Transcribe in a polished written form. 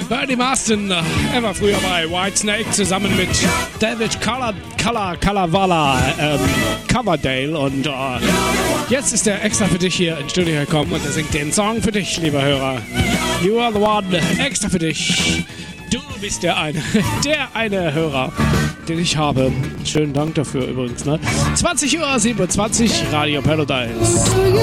Bernie Marsden, er war früher bei Whitesnake zusammen mit David Calavala, Coverdale und jetzt ist er extra für dich hier ins Studio gekommen und er singt den Song für dich, lieber Hörer. You are the one, extra für dich. Du bist der eine Hörer, den ich habe. Schönen Dank dafür übrigens, ne? 20:27 Uhr, Radio Paradise.